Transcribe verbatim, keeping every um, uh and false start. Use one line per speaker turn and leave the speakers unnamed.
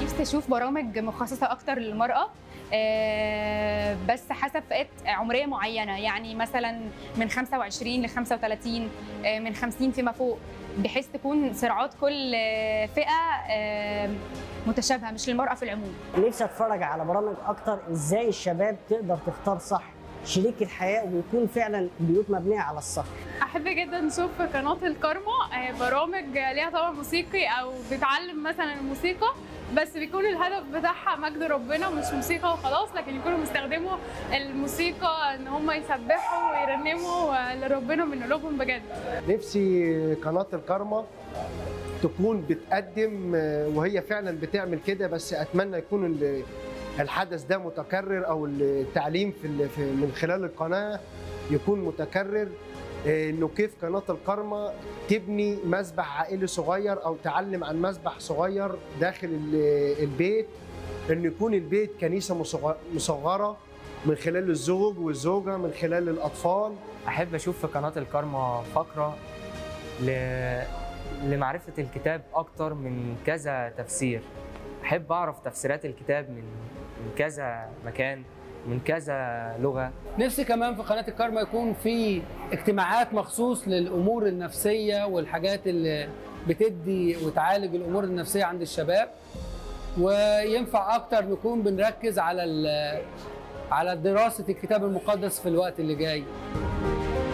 نفسي اشوف برامج مخصصه اكتر للمراه، آه، بس حسب فئات عمريه معينه، يعني مثلا من خمسة وعشرين ل خمسة وثلاثين، آه، من خمسين فيما فوق، بحيث تكون صراعات كل آه، فئه آه، متشابهه، مش للمراه في العموم.
نفسي اتفرج على برامج اكتر ازاي الشباب تقدر تختار صح شريك الحياه ويكون فعلا بيوت مبنيه على الصح.
احب جدا اشوف قناه الكارما آه، برامج ليها طبعا موسيقي او بتعلم مثلا الموسيقى، بس بيكون الهدف بتاعها مجد ربنا، مش موسيقى وخلاص، لكن يكونوا بيستخدموا الموسيقى ان هم يسبحوا ويرنموا لربنا من قلوبهم بجد.
نفسي قناه الكارما تكون بتقدم وهي فعلا بتعمل كده، بس اتمنى يكون الحدث ده متكرر، او التعليم في من خلال القناه يكون متكرر، انه كيف قناه الكارما تبني مسبح عائلي صغير او تعلم عن مسبح صغير داخل البيت، انه يكون البيت كنيسه مصغره من خلال الزوج والزوجه، من خلال الاطفال.
احب اشوف في قناه الكارما فقره ل... لمعرفه الكتاب اكتر من كذا تفسير. احب اعرف تفسيرات الكتاب من من كذا مكان، من كذا لغه.
نفسي كمان في قناه الكارما يكون في اجتماعات مخصوص للامور النفسيه والحاجات اللي بتدي وتعالج الامور النفسيه عند الشباب، وينفع اكتر نكون بنركز على على دراسه الكتاب المقدس في الوقت اللي جاي.